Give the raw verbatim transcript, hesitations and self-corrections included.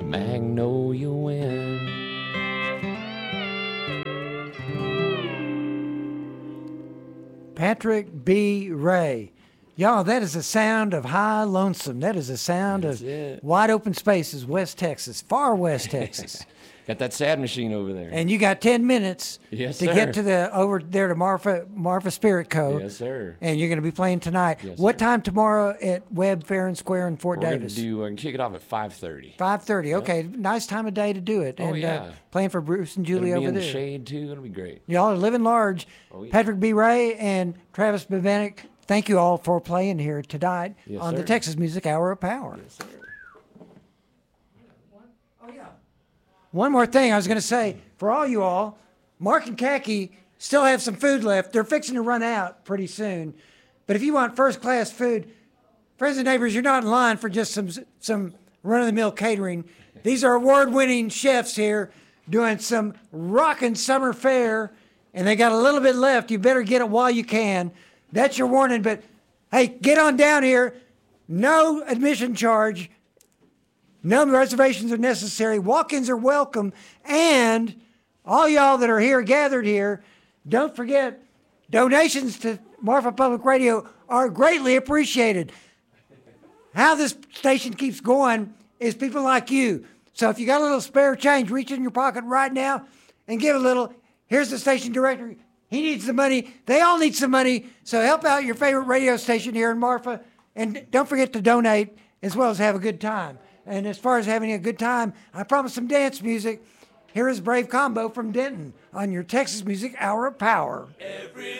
Magnolia Wind. Patrick B. Ray. Y'all, that is the sound of high lonesome. That is the sound That's of it. wide open spaces, West Texas, far West Texas. Got that sad machine over there. And you got ten minutes Yes, to sir. get to the over there to Marfa Marfa Spirit Co. Yes, sir. And you're going to be playing tonight. Yes, what sir. time tomorrow at Webb Fair and Square in Fort We're Davis? going to do, uh, kick it off at five thirty. five thirty. Okay, nice time of day to do it. Oh, and yeah. uh, playing for Bruce and Gonna Julie be over in there. the shade, too. It'll be great. Y'all are living large. Oh, yeah. Patrick B. Ray and Travis Bevanek, thank you all for playing here tonight Yes, on the sir. Texas Music Hour of Power. Yes, sir. Oh, yeah. One more thing I was going to say, for all you all, Mark and Khaki still have some food left. They're fixing to run out pretty soon. But if you want first-class food, friends and neighbors, you're not in line for just some some run-of-the-mill catering. These are award-winning chefs here doing some rockin' summer fare, and they got a little bit left. You better get it while you can. That's your warning. But, hey, get on down here. No admission charge. No reservations are necessary. Walk-ins are welcome. And all y'all that are here, gathered here, don't forget, donations to Marfa Public Radio are greatly appreciated. How this station keeps going is people like you. So if you got a little spare change, reach in your pocket right now and give a little. Here's the station director. He needs the money. They all need some money. So help out your favorite radio station here in Marfa. And don't forget to donate as well as have a good time. And as far as having a good time, I promise some dance music. Here is Brave Combo from Denton on your Texas Music Hour of Power. Every